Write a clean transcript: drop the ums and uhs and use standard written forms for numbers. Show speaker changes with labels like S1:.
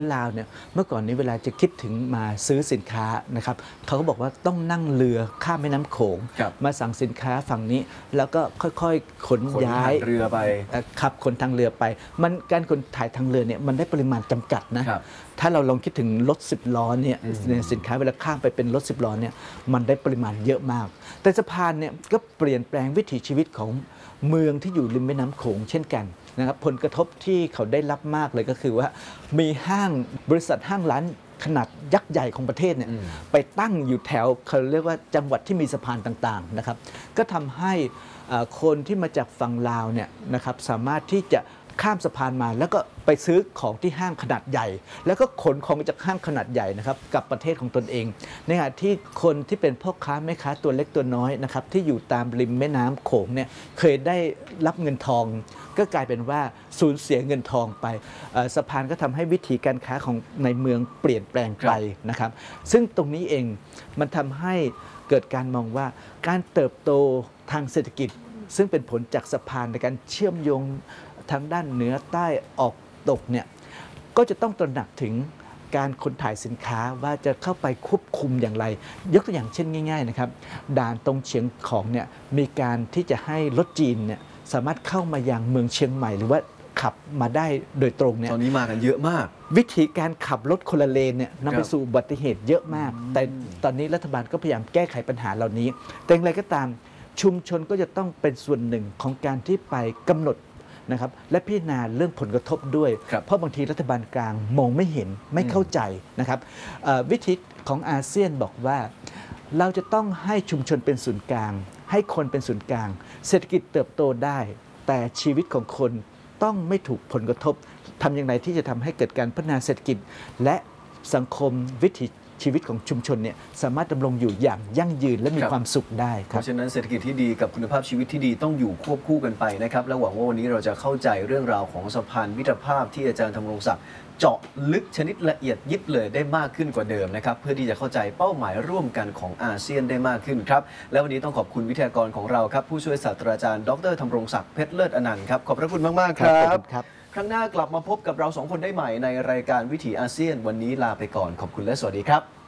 S1: ลาวเนี่ยเมื่อก่อนนี้เวลาจะคิดถึงมาซื้อสินค้านะครับเขาก็บอกว่าต้องนั่งเรือข้ามแม่น้ำโขงมาสั่งสินค้าฝั่งนี้แล้วก็ค่อยๆขนย้าย
S2: เรือไป
S1: ขับขนทางเรือไปมันการขนถ่ายทางเรือเนี่ยมันได้ปริมาณจำกัดนะถ้าเราลองคิดถึงรถ10 ล้อเนี่ยสินค้าเวลาข้ามไปเป็นรถ10 ล้อเนี่ยมันได้ปริมาณเยอะมากแต่สะพานเนี่ยก็เปลี่ยนแปลงวิถีชีวิตของเมืองที่อยู่ริมแม่น้ำโขงเช่นกันนะครับผลกระทบที่เขาได้รับมากเลยก็คือว่ามีบริษัทห้างร้านขนาดยักษ์ใหญ่ของประเทศเนี่ยไปตั้งอยู่แถวเขาเรียกว่าจังหวัดที่มีสะพานต่างๆนะครับก็ทำให้คนที่มาจากฝั่งลาวเนี่ยนะครับสามารถที่จะข้ามสะพานมาแล้วก็ไปซื้อของที่ห้างขนาดใหญ่แล้วก็ขนของจากห้างขนาดใหญ่นะครับกับประเทศของตนเองในขณะที่คนที่เป็นพ่อค้าแม่ค้าตัวเล็กตัวน้อยนะครับที่อยู่ตามริมแม่น้ำโขงเนี่ยเคยได้รับเงินทองก็กลายเป็นว่าสูญเสียเงินทองไปสะพานก็ทำให้วิถีการค้าของในเมืองเปลี่ยนแปลงไปนะครับซึ่งตรงนี้เองมันทำให้เกิดการมองว่าการเติบโตทางเศรษฐกิจซึ่งเป็นผลจากสะพานในการเชื่อมโยงทางด้านเหนือใต้ออกตกเนี่ยก็จะต้องตระหนักถึงการขนถ่ายสินค้าว่าจะเข้าไปควบคุมอย่างไรยกตัวอย่างเช่นง่ายๆนะครับด่านตรงเชียงของเนี่ยมีการที่จะให้รถจีนเนี่ยสามารถเข้ามายังเมืองเชียงใหม่หรือว่าขับมาได้โดยตรงเนี่ย
S2: ตอนนี้มากันเยอะมาก
S1: วิธีการขับรถคนละเลนเนี่ยนำไปสู่อุบัติเหตุเยอะมากแต่ตอนนี้รัฐบาลก็พยายามแก้ไขปัญหาเหล่านี้แต่อย่างไรก็ตามชุมชนก็จะต้องเป็นส่วนหนึ่งของการที่ไปกำหนดนะครับและพิจารณาเรื่องผลกระทบด้วยเพราะบางทีรัฐบาลกลางมองไม่เห็นไม่เข้าใจนะครับวิธีของอาเซียนบอกว่าเราจะต้องให้ชุมชนเป็นศูนย์กลางให้คนเป็นศูนย์กลางเศรษฐกิจเติบโตได้แต่ชีวิตของคนต้องไม่ถูกผลกระทบทำอย่างไรที่จะทำให้เกิดการพัฒนาเศรษฐกิจและสังคมวิถีชีวิตของชุมชนเนี่ยสามารถดำรงอยู่อย่างยั่งยืนและมีความสุขได้ครับ
S2: เพราะฉะนั้นเศรษฐกิจที่ดีกับคุณภาพชีวิตที่ดีต้องอยู่ควบคู่กันไปนะครับและหวังว่าวันนี้เราจะเข้าใจเรื่องราวของสะพานมิตรภาพที่อาจารย์ธำรงศักดิ์เจาะลึกชนิดละเอียดยิบเลยได้มากขึ้นกว่าเดิมนะครับเพื่อที่จะเข้าใจเป้าหมายร่วมกันของอาเซียนได้มากขึ้นครับและวันนี้ต้องขอบคุณวิทยากรของเราครับผู้ช่วยศาสตราจารย์ดรธำรงศักดิ์เพชรเลิศอนันต์ครับขอบพระคุณมากๆครับครั้งหน้ากลับมาพบกับเรา2 คนได้ใหม่ในรายการวิถีอาเซียนวันนี้ลาไปก่อนขอบคุณและสวัสดีครับ